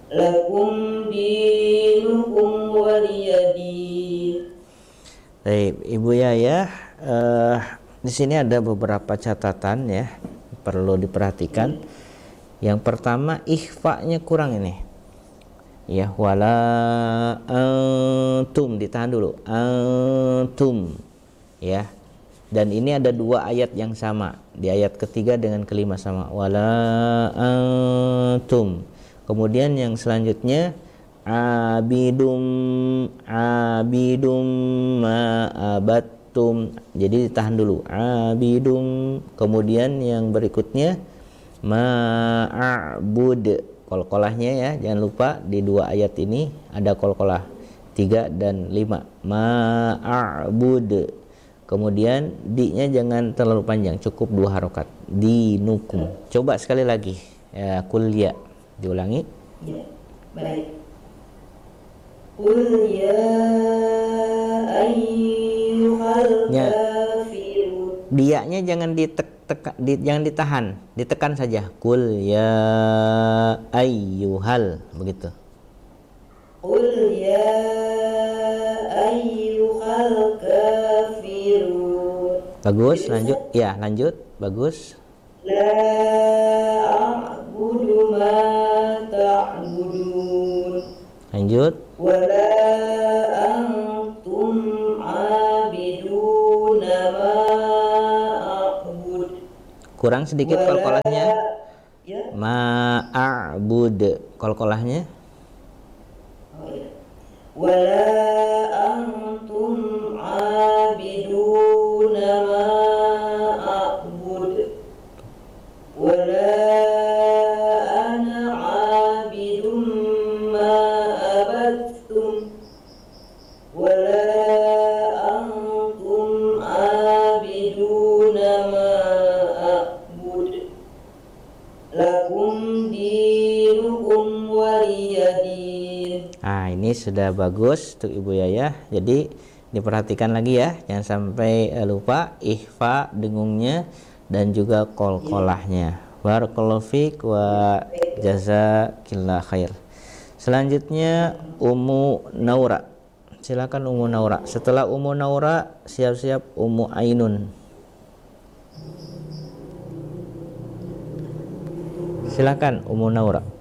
lakum dinukum waliyadin. Baik, Ibu Yayah, di sini ada beberapa catatan ya, perlu diperhatikan. Yang pertama, ikhfa-nya kurang ini. Ya, wala antum, ditahan dulu. Antum. Ya. Dan ini ada dua ayat yang sama. Di ayat ketiga dengan kelima sama. Wala antum. Kemudian yang selanjutnya abidum ma abattum. Jadi ditahan dulu. Abidum. Kemudian yang berikutnya ma'abud. Kolkolahnya ya, jangan lupa di dua ayat ini ada kolkolah 3 dan 5. Ma'abud. Kemudian di-nya jangan terlalu panjang, cukup 2 harokat. Dinukum. Coba sekali lagi ya, kuliah diulangi Ya, baik. Qul ya ayyuhal ya. kafirun. Dia-nya jangan jangan ditahan, ditekan saja. Qul ya ayyuhal, begitu. Qul ya ayyuhal kafirun. Bagus, lanjut. Ya, lanjut. Bagus. La a'budu ma ta'budun. Lanjut. Wa la antum 'abiduna ma a'bud. Kurang sedikit Wala- kolkolahnya. Ya. Ma'abud. Kolkolahnya. Oh, ya. Wala antum 'abiduna ma a'bud. Wala ana 'abidum ma abattum. Wala antum 'abiduna ma a'bud. Lakum dinukum waliyadin. Nah, ini sudah bagus untuk Ibu Yayah. Jadi diperhatikan lagi ya, jangan sampai lupa ikhfa dengungnya dan juga kolkolahnya. Barakallahu fiik wa jazakillah khair. Selanjutnya Ummu Naura. Silakan Ummu Naura. Setelah Ummu Naura, siap-siap Ummu Ainun. Silakan Ummu Naura.